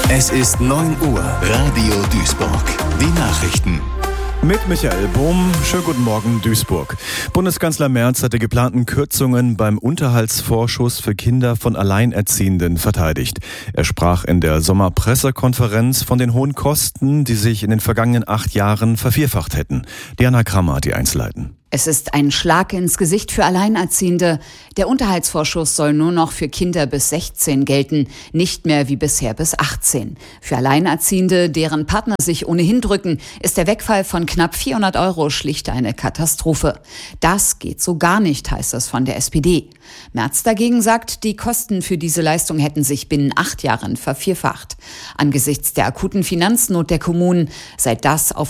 Es ist 9 Uhr. Radio Duisburg. Die Nachrichten. Mit Michael Bohm. Schönen guten Morgen, Duisburg. Bundeskanzler Merz hat die geplanten Kürzungen beim Unterhaltsvorschuss für Kinder von Alleinerziehenden verteidigt. Er sprach in der Sommerpressekonferenz von den hohen Kosten, die sich in den vergangenen 8 Jahren vervierfacht hätten. Diana Krammer hat die Einzelheiten. Es ist ein Schlag ins Gesicht für Alleinerziehende. Der Unterhaltsvorschuss soll nur noch für Kinder bis 16 gelten, nicht mehr wie bisher bis 18. Für Alleinerziehende, deren Partner sich ohnehin drücken, ist der Wegfall von knapp 400 € schlicht eine Katastrophe. Das geht so gar nicht, heißt es von der SPD. Merz dagegen sagt, die Kosten für diese Leistung hätten sich binnen 8 Jahren vervierfacht. Angesichts der akuten Finanznot der Kommunen sei das auf